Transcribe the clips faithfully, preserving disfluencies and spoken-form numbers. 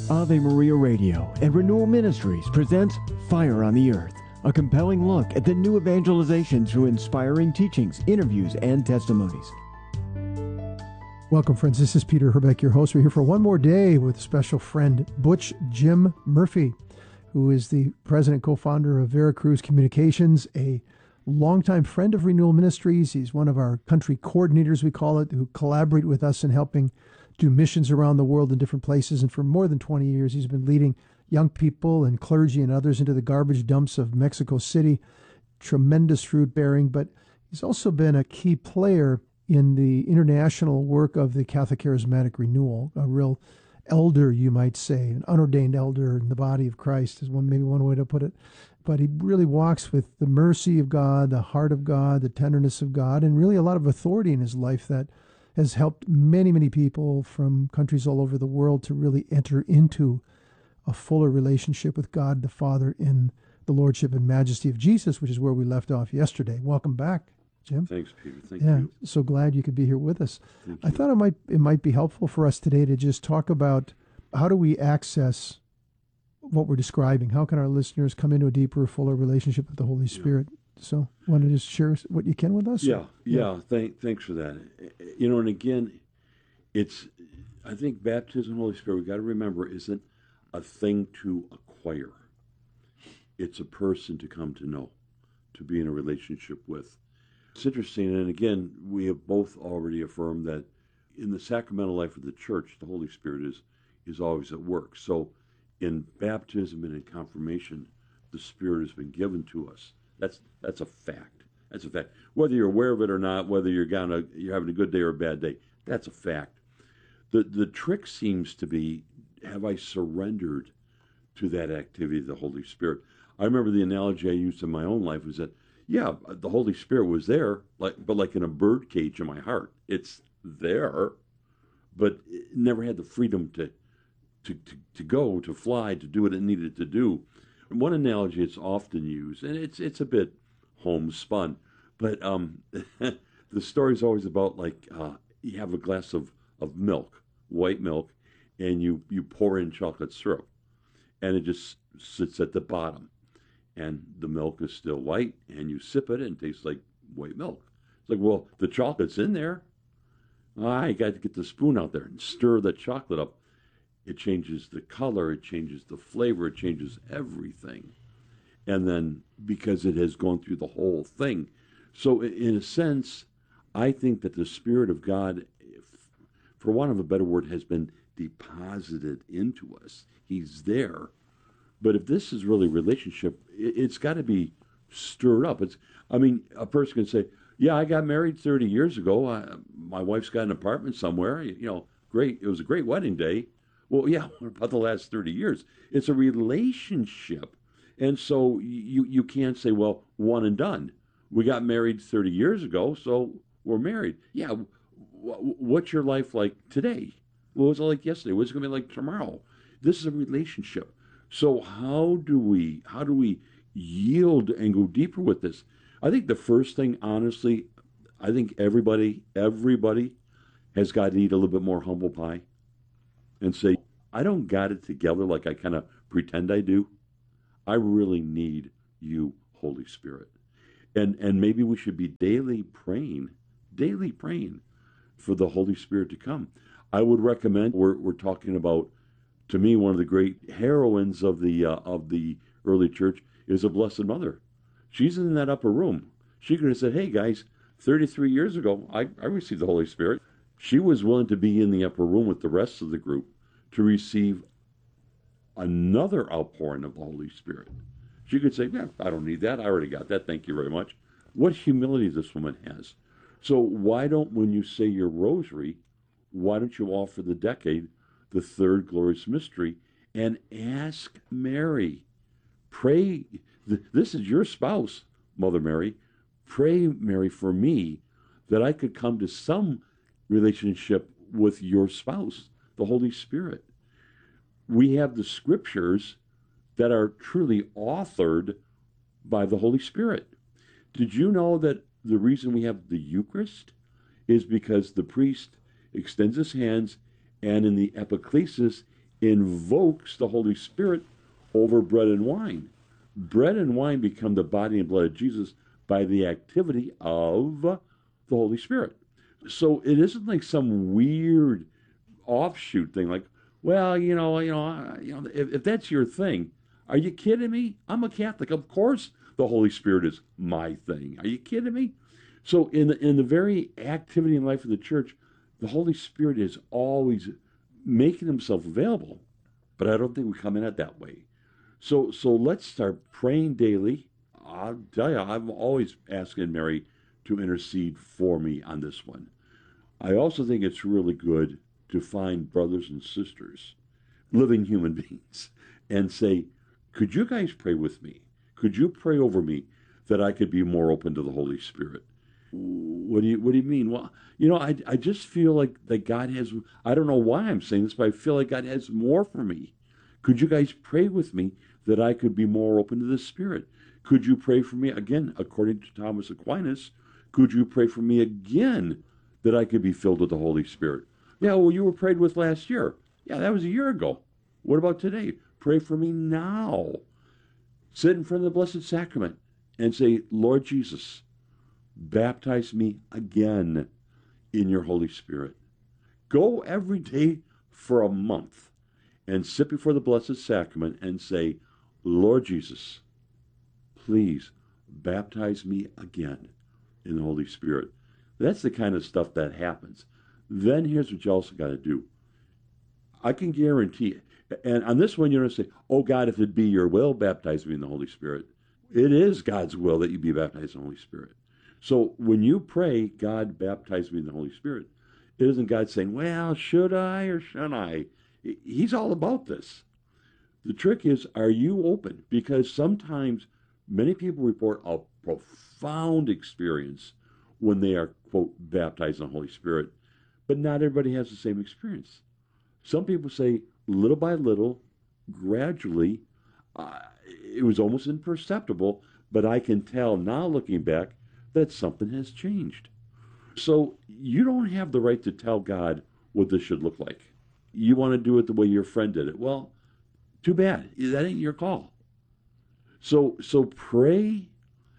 Ave Maria Radio and Renewal Ministries presents Fire on the Earth, a compelling look at the new evangelization through inspiring teachings, interviews, and testimonies. Welcome, friends. This is Peter Herbeck, your host. We're here for one more day with special friend Butch Jim Murphy, who is the president and co-founder of Veracruz Communications, a longtime friend of Renewal Ministries. He's one of our country coordinators, we call it, who collaborate with us in helping do missions around the world in different places. And for more than twenty years, he's been leading young people and clergy and others into the garbage dumps of Mexico City. Tremendous fruit bearing, but he's also been a key player in the international work of the Catholic Charismatic Renewal, a real elder, you might say, an unordained elder in the body of Christ is one maybe one way to put it. But he really walks with the mercy of God, the heart of God, the tenderness of God, and really a lot of authority in his life that has helped many, many people from countries all over the world to really enter into a fuller relationship with God the Father in the Lordship and Majesty of Jesus, which is where we left off yesterday. Welcome back, Jim. Thanks, Peter. Thank yeah, you. So glad you could be here with us. Thank I you. thought it might it might be helpful for us today to just talk about how do we access what we're describing? How can our listeners come into a deeper, fuller relationship with the Holy Spirit? Yeah. So, want to just share what you can with us? Yeah, yeah. yeah thank, thanks for that. You know, and again, it's, I think baptism of the Holy Spirit, we've got to remember, isn't a thing to acquire. It's a person to come to know, to be in a relationship with. It's interesting, and again, we have both already affirmed that in the sacramental life of the church, the Holy Spirit is, is always at work. So, in baptism and in confirmation, the Spirit has been given to us. That's that's a fact. That's a fact. Whether you're aware of it or not, whether you're gonna you're having a good day or a bad day, that's a fact. The the trick seems to be, have I surrendered to that activity of the Holy Spirit? I remember the analogy I used in my own life was that, yeah, the Holy Spirit was there, like but like in a bird cage in my heart. It's there, but it never had the freedom to to, to, to go, to fly, to do what it needed to do. One analogy it's often used, and it's it's a bit homespun, but um, the story is always about like uh, you have a glass of, of milk, white milk, and you, you pour in chocolate syrup, and it just sits at the bottom, and the milk is still white, and you sip it, and it tastes like white milk. It's like, well, the chocolate's in there. I got to get the spoon out there and stir the chocolate up. It changes the color, it changes the flavor, it changes everything. And then because it has gone through the whole thing. So in a sense, I think that the Spirit of God, if, for want of a better word, has been deposited into us. He's there. But if this is really relationship, it, it's got to be stirred up. It's, I mean, a person can say, yeah, I got married thirty years ago. I, my wife's got an apartment somewhere. You know, great. It was a great wedding day. Well, yeah, what about the last thirty years? It's a relationship. And so you, you can't say, well, one and done. We got married thirty years ago, so we're married. Yeah, w- what's your life like today? What was it like yesterday? What's it going to be like tomorrow? This is a relationship. So how do we how do we yield and go deeper with this? I think the first thing, honestly, I think everybody, everybody has got to eat a little bit more humble pie. And say, I don't got it together like I kind of pretend I do. I really need you, Holy Spirit. And and maybe we should be daily praying, daily praying for the Holy Spirit to come. I would recommend, we're we're talking about, to me, one of the great heroines of the uh, of the early church is a Blessed Mother. She's in that upper room. She could have said, hey guys, thirty-three years ago, I, I received the Holy Spirit. She was willing to be in the upper room with the rest of the group to receive another outpouring of the Holy Spirit. She could say, yeah, I don't need that. I already got that. Thank you very much. What humility this woman has. So why don't, when you say your rosary, why don't you offer the decade, the third glorious mystery, and ask Mary, pray, this is your spouse, Mother Mary, pray, Mary, for me, that I could come to some relationship with your spouse, the Holy Spirit. We have the scriptures that are truly authored by the Holy Spirit. Did you know that the reason we have the Eucharist is because the priest extends his hands, and in the epiclesis, invokes the Holy Spirit over bread and wine. Bread and wine become the body and blood of Jesus by the activity of the Holy Spirit. So it isn't like some weird offshoot thing like, well, you know, you know, you know, if, if that's your thing, are you kidding me? I'm a Catholic. Of course the Holy Spirit is my thing. Are you kidding me? So in the, in the very activity and life of the church, the Holy Spirit is always making himself available, but I don't think we come in it that way. So so let's start praying daily. I'll tell you, I'm always asking Mary to intercede for me on this one. I also think it's really good to find brothers and sisters, living human beings, and say, could you guys pray with me? Could you pray over me that I could be more open to the Holy Spirit? What do you What do you mean? Well, you know, I I just feel like that God has. I don't know why I'm saying this, but I feel like God has more for me. Could you guys pray with me that I could be more open to the Spirit? Could you pray for me again, according to Thomas Aquinas? Could you pray for me again that I could be filled with the Holy Spirit? Yeah, well, you were prayed with last year. Yeah, that was a year ago. What about today? Pray for me now. Sit in front of the Blessed Sacrament and say, Lord Jesus, baptize me again in your Holy Spirit. Go every day for a month and sit before the Blessed Sacrament and say, Lord Jesus, please baptize me again in the Holy Spirit. That's the kind of stuff that happens. Then here's what you also got to do. I can guarantee, and on this one, you're going to say, oh God, if it be your will, baptize me in the Holy Spirit. It is God's will that you be baptized in the Holy Spirit. So when you pray, God, baptize me in the Holy Spirit, it isn't God saying, well, should I or shouldn't I? He's all about this. The trick is, are you open? Because sometimes many people report a profound experience when they are, quote, baptized in the Holy Spirit, but not everybody has the same experience. Some people say, little by little, gradually, uh, it was almost imperceptible, but I can tell now looking back that something has changed. So you don't have the right to tell God what this should look like. You want to do it the way your friend did it. Well, too bad. That ain't your call. So so pray,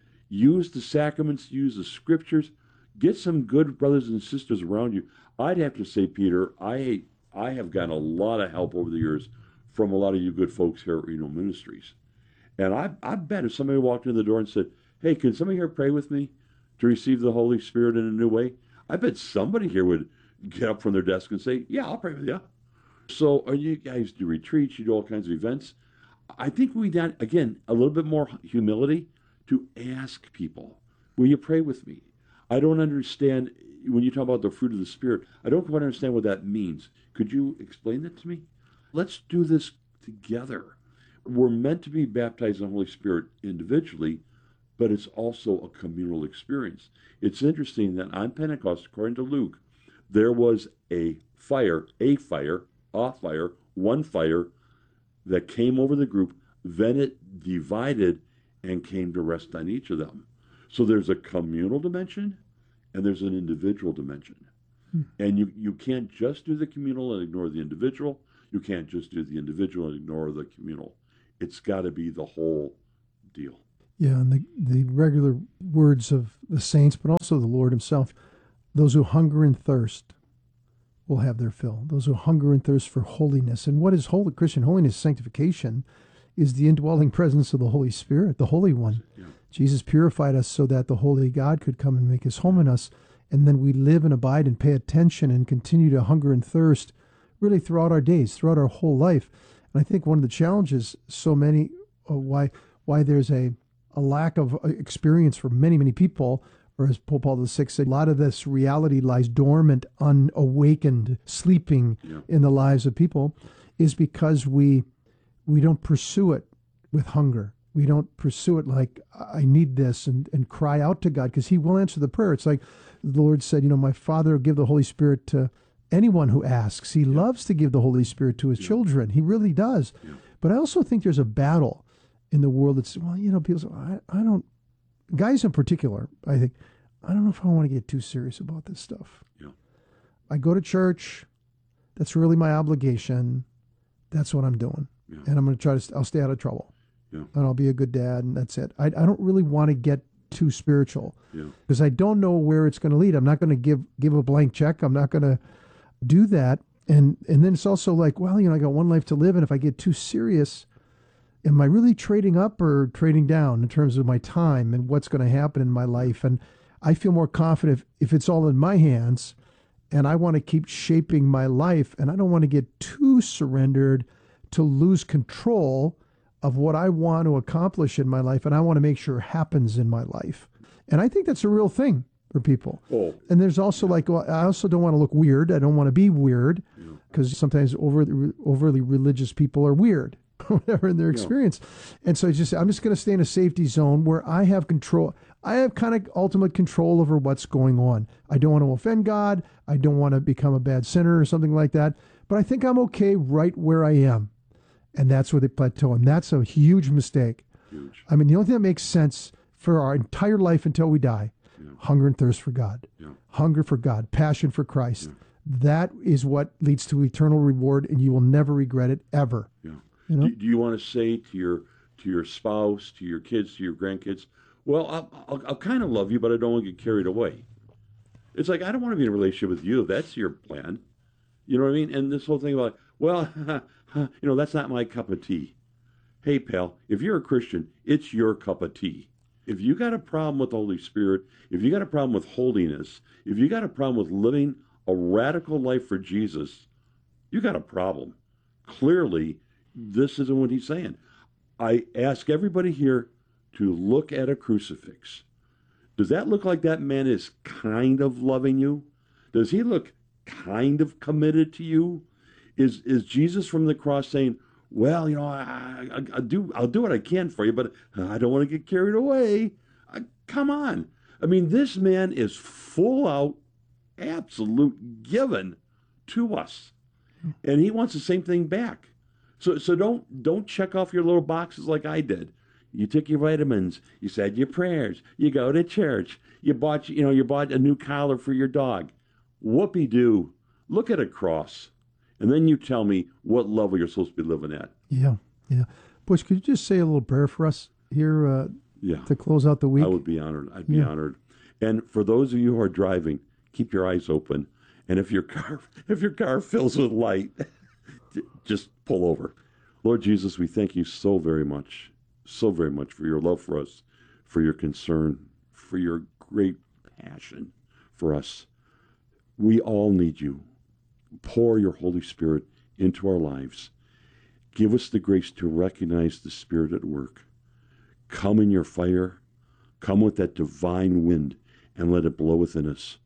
use the sacraments, use the scriptures, get some good brothers and sisters around you. I'd have to say, Peter, I I have gotten a lot of help over the years from a lot of you good folks here at Reno Ministries. And I I bet if somebody walked in the door and said, hey, can somebody here pray with me to receive the Holy Spirit in a new way? I bet somebody here would get up from their desk and say, yeah, I'll pray with you. So are you guys do retreats, you do all kinds of events. I think we got, again, a little bit more humility to ask people, will you pray with me? I don't understand, when you talk about the fruit of the Spirit, I don't quite understand what that means. Could you explain that to me? Let's do this together. We're meant to be baptized in the Holy Spirit individually, but it's also a communal experience. It's interesting that on Pentecost, according to Luke, there was a fire, a fire, a fire, one fire that came over the group, then it divided and came to rest on each of them. So there's a communal dimension and there's an individual dimension. Hmm. And you, you can't just do the communal and ignore the individual. You can't just do the individual and ignore the communal. It's got to be the whole deal. Yeah, and the, the regular words of the saints, but also the Lord himself, those who hunger and thirst will have their fill. Those who hunger and thirst for holiness. And what is holy Christian holiness, sanctification, is the indwelling presence of the Holy Spirit, the Holy One. Yeah. Jesus purified us so that the Holy God could come and make his home in us. And then we live and abide and pay attention and continue to hunger and thirst really throughout our days, throughout our whole life. And I think one of the challenges, so many, uh, why why there's a, a lack of experience for many, many people, or as Pope Paul the Sixth said, a lot of this reality lies dormant, unawakened, sleeping yeah. in the lives of people, is because we we don't pursue it with hunger. We don't pursue it like, I need this, and, and cry out to God, because he will answer the prayer. It's like the Lord said, you know, my Father will give the Holy Spirit to anyone who asks. He yeah. loves to give the Holy Spirit to his yeah. children. He really does. Yeah. But I also think there's a battle in the world that's, well, you know, people say, I, I don't, guys in particular, I think, I don't know if I want to get too serious about this stuff. Yeah. I go to church. That's really my obligation. that's what I'm doing. Yeah. And I'm going to try to, I'll stay out of trouble. Yeah. And I'll be a good dad, and that's it. I, I don't really want to get too spiritual Yeah. because I don't know where it's going to lead. I'm not going to give give a blank check. I'm not going to do that. And and then it's also like, well, you know, I got one life to live, and if I get too serious, am I really trading up or trading down in terms of my time and what's going to happen in my life? And I feel more confident if, if it's all in my hands, and I want to keep shaping my life, and I don't want to get too surrendered to lose control of what I want to accomplish in my life, and I want to make sure happens in my life. And I think that's a real thing for people. Oh. And there's also like, well, I also don't want to look weird. I don't want to be weird, Yeah. because sometimes over, overly religious people are weird, whatever in their experience. And so it's just, I'm just going to stay in a safety zone where I have control. I have kind of ultimate control over what's going on. I don't want to offend God. I don't want to become a bad sinner or something like that. But I think I'm okay right where I am. And that's where they plateau. And that's a huge mistake. Huge. I mean, the only thing that makes sense for our entire life until we die, Yeah. hunger and thirst for God, Yeah. hunger for God, passion for Christ. Yeah. That is what leads to eternal reward, and you will never regret it ever. Yeah. You know? Do, do you want to say to your to your spouse, to your kids, to your grandkids, well, I'll, I'll, I'll kind of love you, but I don't want to get carried away. It's like, I don't want to be in a relationship with you. That's your plan. You know what I mean? And this whole thing about, well, you know, that's not my cup of tea. Hey, pal, if you're a Christian, it's your cup of tea. If you got a problem with the Holy Spirit, if you got a problem with holiness, if you got a problem with living a radical life for Jesus, you got a problem. Clearly, this isn't what he's saying. I ask everybody here to look at a crucifix. Does that look like that man is kind of loving you? Does he look kind of committed to you? Is is Jesus from the cross saying, well, you know, I, I, I do, I'll do what I can for you, but I don't want to get carried away. I, come on. I mean, this man is full out, absolute given to us. And he wants the same thing back. So so don't don't check off your little boxes like I did. You took your vitamins, you said your prayers, you go to church, you bought you know, you bought a new collar for your dog. Whoopee-doo. Look at a cross. And then you tell me what level you're supposed to be living at. Yeah, yeah. Butch, could you just say a little prayer for us here uh, Yeah. to close out the week? I would be honored. I'd be Yeah. honored. And for those of you who are driving, keep your eyes open. And if your car if your car fills with light, just pull over. Lord Jesus, we thank you so very much, so very much for your love for us, for your concern, for your great passion for us. We all need you. Pour your Holy Spirit into our lives. Give us the grace to recognize the Spirit at work. Come in your fire. Come with that divine wind and let it blow within us.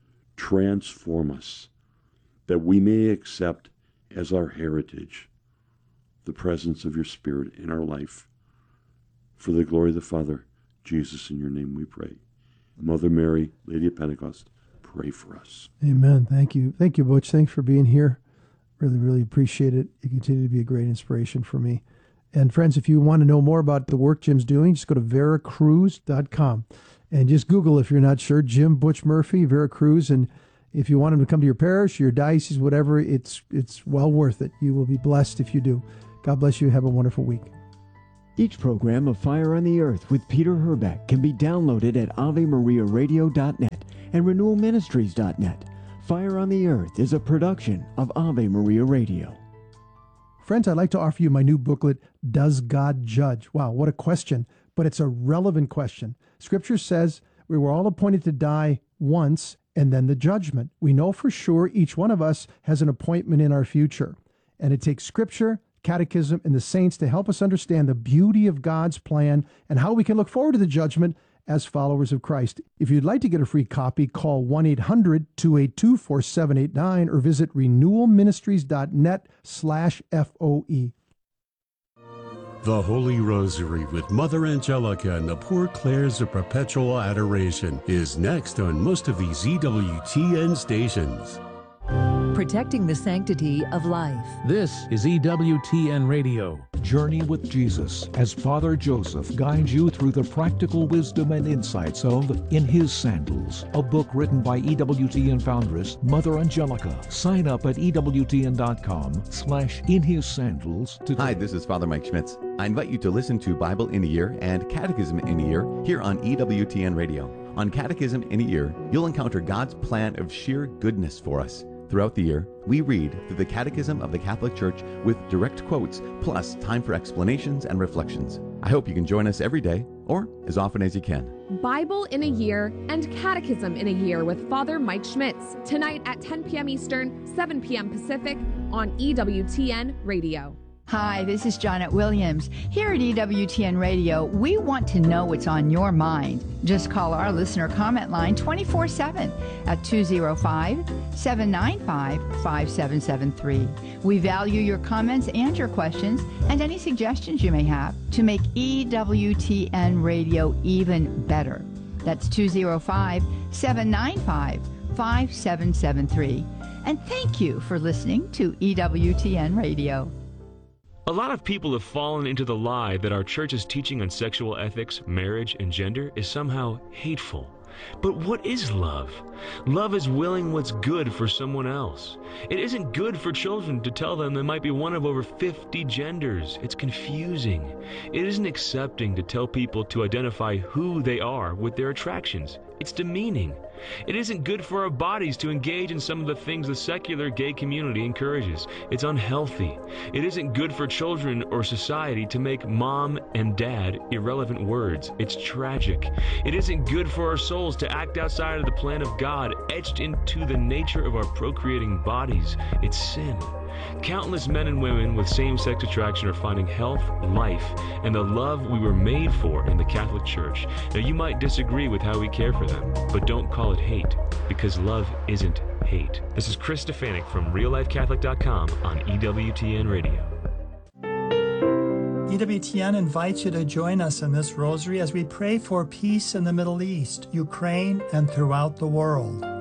Transform us that we may accept as our heritage the presence of your Spirit in our life. For the glory of the Father, Jesus, in your name we pray. Mother Mary, Lady of Pentecost, pray for us. Amen. Thank you. Thank you, Butch. Thanks for being here. Really, really appreciate it. You continue to be a great inspiration for me. And friends, if you want to know more about the work Jim's doing, just go to veracruz dot com and just Google, if you're not sure, Jim Butch Murphy, Veracruz. And if you want him to come to your parish, your diocese, whatever, it's it's well worth it. You will be blessed if you do. God bless you. Have a wonderful week. Each program of Fire on the Earth with Peter Herbeck can be downloaded at ave maria radio dot net and renewal ministries dot net. Fire on the Earth is a production of Ave Maria Radio. Friends, I'd like to offer you my new booklet, Does God Judge? Wow, what a question, but it's a relevant question. Scripture says we were all appointed to die once and then the judgment. We know for sure each one of us has an appointment in our future. And it takes Scripture, Catechism, and the saints to help us understand the beauty of God's plan and how we can look forward to the judgment as followers of Christ. If you'd like to get a free copy, call one eight hundred two eight two four seven eight nine or visit renewal ministries dot net slash F O E. The Holy Rosary with Mother Angelica and the Poor Clares of Perpetual Adoration is next on most of these E W T N stations. Protecting the sanctity of life. This is E W T N Radio. Journey with Jesus as Father Joseph guides you through the practical wisdom and insights of In His Sandals, a book written by E W T N foundress Mother Angelica. Sign up at E W T N dot com slash In His Sandals today. Hi, this is Father Mike Schmitz. I invite you to listen to Bible in a Year and Catechism in a Year here on E W T N Radio. On Catechism in a Year, you'll encounter God's plan of sheer goodness for us. Throughout the year, we read through the Catechism of the Catholic Church with direct quotes, plus time for explanations and reflections. I hope you can join us every day, or as often as you can. Bible in a Year and Catechism in a Year with Father Mike Schmitz, tonight at ten p.m. Eastern, seven p.m. Pacific on E W T N Radio. Hi, this is Janet Williams. Here at E W T N Radio, we want to know what's on your mind. Just call our listener comment line twenty-four seven at two oh five, seven nine five, five seven seven three. We value your comments and your questions and any suggestions you may have to make E W T N Radio even better. That's two oh five, seven nine five, five seven seven three. And thank you for listening to E W T N Radio. A lot of people have fallen into the lie that our church's teaching on sexual ethics, marriage, and gender is somehow hateful. But what is love? Love is willing what's good for someone else. It isn't good for children to tell them they might be one of over fifty genders. It's confusing. It isn't accepting to tell people to identify who they are with their attractions. It's demeaning. It isn't good for our bodies to engage in some of the things the secular gay community encourages. It's unhealthy. It isn't good for children or society to make mom and dad irrelevant words. It's tragic. It isn't good for our souls to act outside of the plan of God, etched into the nature of our procreating bodies. It's sin. Countless men and women with same-sex attraction are finding health, life, and the love we were made for in the Catholic Church. Now, you might disagree with how we care for them, but don't call it hate, because love isn't hate. This is Chris Stefanik from real life catholic dot com on E W T N Radio. E W T N invites you to join us in this rosary as we pray for peace in the Middle East, Ukraine, and throughout the world.